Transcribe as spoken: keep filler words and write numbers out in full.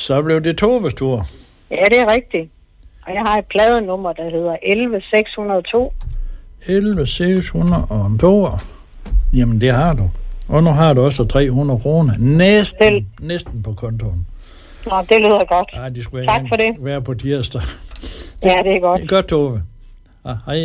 Så blev det Toves tur. Ja, det er rigtigt. Og jeg har et pladenummer, der hedder elleve seks hundrede og to. elleve seks hundrede og to. Jamen, det har du. Og nu har du også tre hundrede kroner. Næsten, det... næsten på kontoen. Nå, det lyder godt. Ej, de skulle tak for det. Være på tirsdag. Ja, det er godt. Det er godt, Tove. Ah, hej.